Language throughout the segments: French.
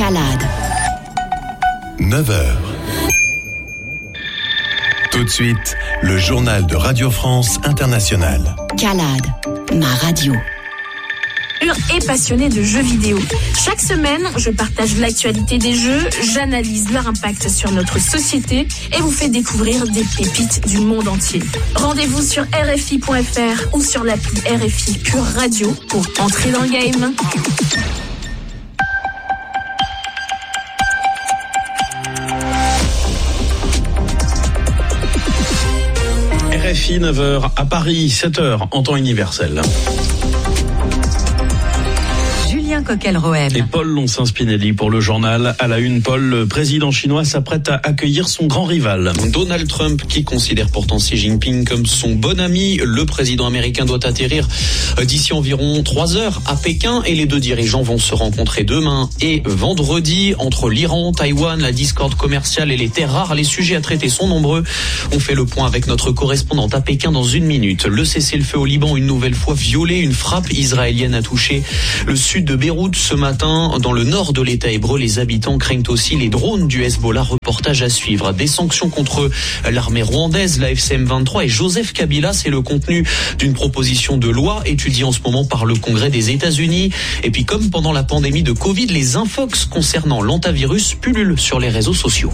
Calade. 9h. Tout de suite, le journal de Radio France Internationale. Calade, ma radio. Et passionné de jeux vidéo. Chaque semaine, je partage l'actualité des jeux, j'analyse leur impact sur notre société et vous fais découvrir des pépites du monde entier. Rendez-vous sur RFI.fr ou sur l'appli RFI Pure Radio pour entrer dans le game. RFI 9h à Paris, 7h en temps universel. Coquel-Rohem. Et Paul Loncin-Spinelli pour le journal. À la une, Paul, le président chinois s'apprête à accueillir son grand rival. Donald Trump, qui considère pourtant Xi Jinping comme son bon ami. Le président américain doit atterrir d'ici environ 3 heures à Pékin et les deux dirigeants vont se rencontrer demain et vendredi. Entre l'Iran, Taïwan, la discorde commerciale et les terres rares, les sujets à traiter sont nombreux. On fait le point avec notre correspondante à Pékin dans 1 minute. Le cessez-le-feu au Liban, une nouvelle fois violé. Une frappe israélienne a touché le sud de Beyrouth ce matin. Dans le nord de l'État hébreu, les habitants craignent aussi les drones du Hezbollah. Reportage à suivre. Des sanctions contre l'armée rwandaise, la FCM 23 et Joseph Kabila. C'est le contenu d'une proposition de loi étudiée en ce moment par le Congrès des États-Unis. Et puis comme pendant la pandémie de Covid, les infox concernant l'antivirus pullulent sur les réseaux sociaux.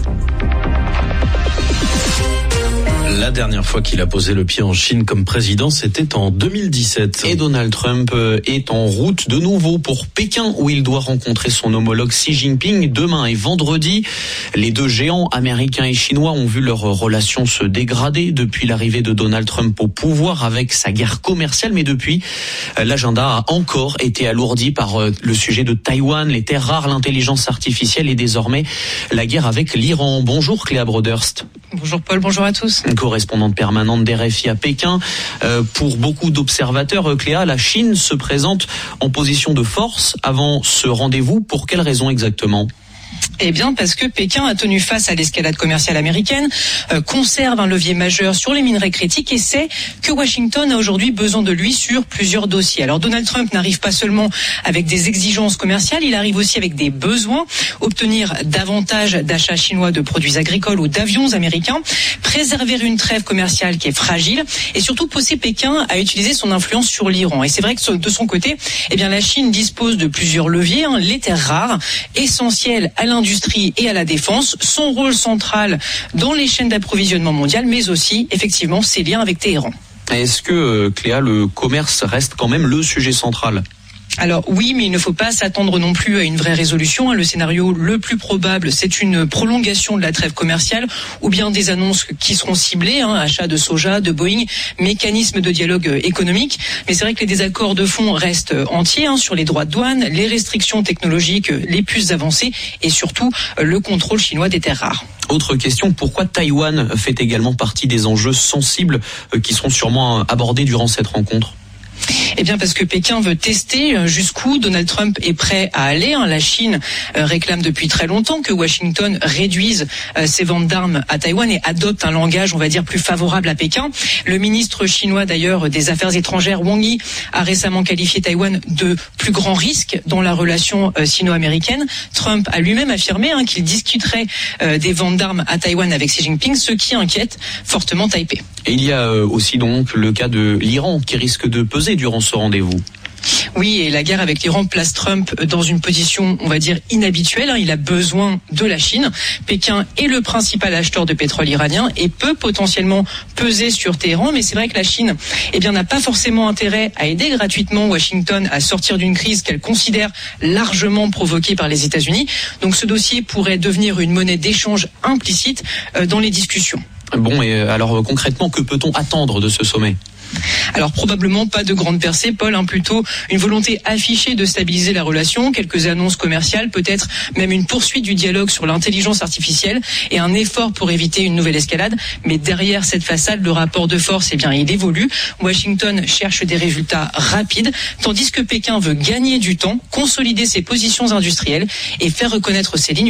La dernière fois qu'il a posé le pied en Chine comme président, c'était en 2017. Et Donald Trump est en route de nouveau pour Pékin, où il doit rencontrer son homologue Xi Jinping demain et vendredi. Les deux géants américains et chinois ont vu leurs relations se dégrader depuis l'arrivée de Donald Trump au pouvoir avec sa guerre commerciale. Mais depuis, l'agenda a encore été alourdi par le sujet de Taïwan, les terres rares, l'intelligence artificielle et désormais la guerre avec l'Iran. Bonjour Cléa Broderst. Bonjour Paul, bonjour à tous. Correspondante permanente d'RFI à Pékin. Pour beaucoup d'observateurs, Cléa, la Chine se présente en position de force avant ce rendez-vous. Pour quelles raisons exactement ? Eh bien, parce que Pékin a tenu face à l'escalade commerciale américaine, conserve un levier majeur sur les minerais critiques et sait que Washington a aujourd'hui besoin de lui sur plusieurs dossiers. Alors, Donald Trump n'arrive pas seulement avec des exigences commerciales, il arrive aussi avec des besoins, obtenir davantage d'achats chinois de produits agricoles ou d'avions américains, préserver une trêve commerciale qui est fragile et surtout pousser Pékin à utiliser son influence sur l'Iran. Et c'est vrai que de son côté, eh bien, la Chine dispose de plusieurs leviers, les terres rares, essentielles à l'industrie et à la défense, son rôle central dans les chaînes d'approvisionnement mondiales, mais aussi, effectivement, ses liens avec Téhéran. Est-ce que, Cléa, le commerce reste quand même le sujet central ? Alors oui, mais il ne faut pas s'attendre non plus à une vraie résolution. Le scénario le plus probable, c'est une prolongation de la trêve commerciale ou bien des annonces qui seront ciblées, achat de soja, de Boeing, mécanisme de dialogue économique. Mais c'est vrai que les désaccords de fond restent entiers sur les droits de douane, les restrictions technologiques les plus avancées et surtout le contrôle chinois des terres rares. Autre question, pourquoi Taïwan fait également partie des enjeux sensibles qui seront sûrement abordés durant cette rencontre ? Eh bien parce que Pékin veut tester jusqu'où Donald Trump est prêt à aller. La Chine réclame depuis très longtemps que Washington réduise ses ventes d'armes à Taïwan et adopte un langage, on va dire, plus favorable à Pékin. Le ministre chinois d'ailleurs des Affaires étrangères, Wang Yi, a récemment qualifié Taïwan de plus grand risque dans la relation sino-américaine. Trump a lui-même affirmé qu'il discuterait des ventes d'armes à Taïwan avec Xi Jinping, ce qui inquiète fortement Taipei. Et il y a aussi donc le cas de l'Iran qui risque de peser durant ce rendez-vous. Oui, et la guerre avec l'Iran place Trump dans une position, on va dire, inhabituelle. Il a besoin de la Chine. Pékin est le principal acheteur de pétrole iranien et peut potentiellement peser sur Téhéran. Mais c'est vrai que la Chine, n'a pas forcément intérêt à aider gratuitement Washington à sortir d'une crise qu'elle considère largement provoquée par les États-Unis. Donc ce dossier pourrait devenir une monnaie d'échange implicite dans les discussions. Bon, et alors concrètement, que peut-on attendre de ce sommet ? Alors probablement pas de grande percée, Paul, plutôt une volonté affichée de stabiliser la relation, quelques annonces commerciales, peut-être même une poursuite du dialogue sur l'intelligence artificielle et un effort pour éviter une nouvelle escalade. Mais derrière cette façade, le rapport de force, il évolue. Washington cherche des résultats rapides, tandis que Pékin veut gagner du temps, consolider ses positions industrielles et faire reconnaître ses lignes rouges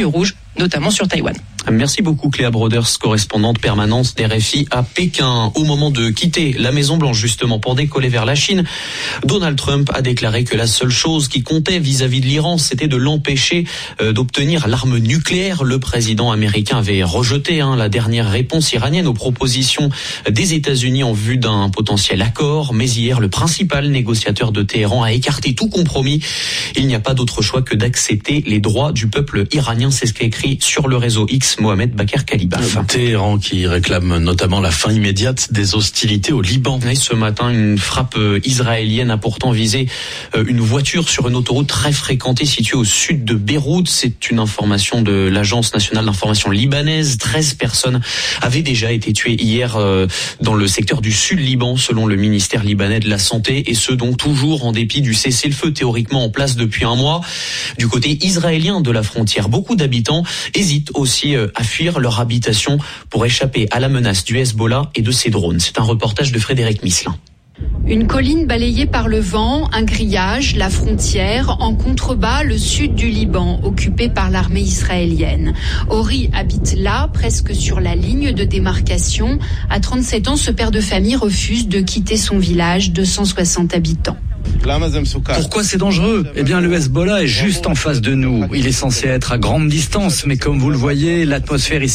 notamment sur Taïwan. Merci beaucoup Cléa Broders, correspondante permanente d'RFI à Pékin. Au moment de quitter la Maison-Blanche justement pour décoller vers la Chine, Donald Trump a déclaré que la seule chose qui comptait vis-à-vis de l'Iran, c'était de l'empêcher d'obtenir l'arme nucléaire. Le président américain avait rejeté la dernière réponse iranienne aux propositions des États-Unis en vue d'un potentiel accord. Mais hier, le principal négociateur de Téhéran a écarté tout compromis. Il n'y a pas d'autre choix que d'accepter les droits du peuple iranien. C'est ce qu'a écrit sur le réseau X Mohamed Bakr Kalibaf. Téhéran qui réclame notamment la fin immédiate des hostilités au Liban. Et ce matin, une frappe israélienne a pourtant visé une voiture sur une autoroute très fréquentée située au sud de Beyrouth. C'est une information de l'Agence nationale d'information libanaise. 13 personnes avaient déjà été tuées hier dans le secteur du sud Liban, selon le ministère libanais de la Santé, et ce donc toujours en dépit du cessez-le-feu théoriquement en place depuis un mois. Du côté israélien de la frontière, beaucoup d'habitants hésitent aussi à fuir leur habitation pour échapper à la menace du Hezbollah et de ses drones. C'est un reportage de Frédéric Misselin. Une colline balayée par le vent, un grillage, la frontière, en contrebas le sud du Liban, occupé par l'armée israélienne. Ori habite là, presque sur la ligne de démarcation. À 37 ans, ce père de famille refuse de quitter son village de 160 habitants. Pourquoi c'est dangereux ? Eh bien, le Hezbollah est juste en face de nous. Il est censé être à grande distance, mais comme vous le voyez, l'atmosphère ici